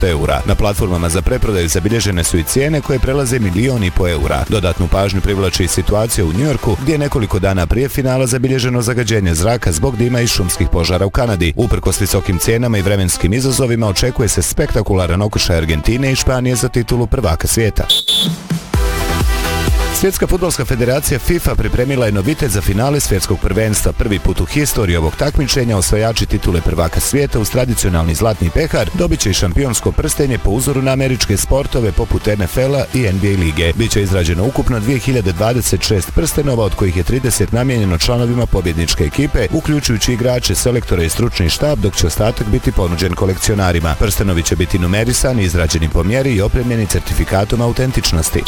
eura. Na platformama za preprodaju zabilježene su i cijene koje prelaze 1,5 miliona eura. Dodatnu pažnju privlači situacija u Njujorku, gdje je nekoliko dana prije finala zabilježeno zagađenje zraka zbog dima iz šumskih požara u Kanadi. Uprkos visokim cijenama i vremenskim izazovima očekuje se spektakularan okršaj Argentine i Španije za titulu prvaka svijeta. Svjetska fudbalska federacija FIFA pripremila je novitet za finale svjetskog prvenstva. Prvi put u historiji ovog takmičenja osvajači titule prvaka svijeta uz tradicionalni zlatni pehar dobit će i šampionsko prstenje po uzoru na američke sportove poput NFL-a i NBA lige. Biće izrađeno ukupno 2026 prstenova, od kojih je 30 namijenjeno članovima pobjedničke ekipe, uključujući igrače, selektore i stručni štab, dok će ostatak biti ponuđen kolekcionarima. Prstenovi će biti numerisani, izrađeni po mjeri i opremljeni certifikatom autentičnosti.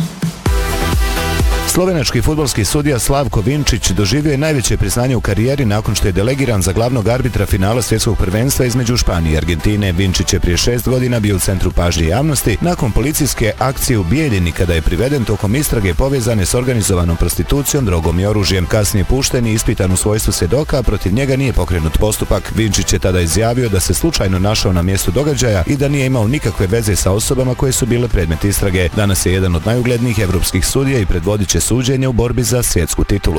Slovenački fudbalski sudija Slavko Vinčić doživio je najveće priznanje u karijeri nakon što je delegiran za glavnog arbitra finala svjetskog prvenstva između Španije i Argentine. Vinčić je prije 6 godina bio u centru pažnje javnosti nakon policijske akcije u Bijeljini, kada je priveden tokom istrage povezane s organizovanom prostitucijom, drogom i oružjem. Kasnije pušten i ispitan u svojstvu svjedoka, protiv njega nije pokrenut postupak. Vinčić je tada izjavio da se slučajno našao na mjestu događaja i da nije imao nikakve veze sa osobama koje su bile predmet istrage. Danas je jedan od najuglednijih evropskih sudija i predvodit će suđenje u borbi za svjetsku titulu.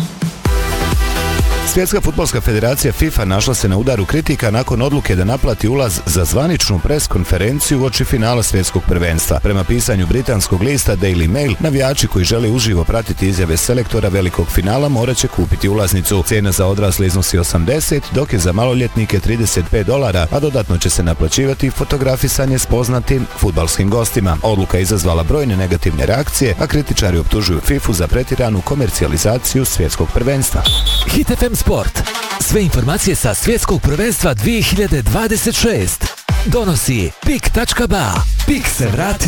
Svjetska fudbalska federacija FIFA našla se na udaru kritika nakon odluke da naplati ulaz za zvaničnu pres konferenciju uoči finala svjetskog prvenstva. Prema pisanju britanskog lista Daily Mail, navijači koji žele uživo pratiti izjave selektora velikog finala morat će kupiti ulaznicu. Cijena za odrasle iznosi 80, dok je za maloljetnike $35, a dodatno će se naplaćivati fotografisanje s poznatim fudbalskim gostima. Odluka je izazvala brojne negativne reakcije, a kritičari optužuju FIFA za pretjeranu komercijalizaciju svjetskog prvenstva. Hit FM Sport. Sve informacije sa svjetskog prvenstva 2026. Donosi PIK.ba. PIK se vratio.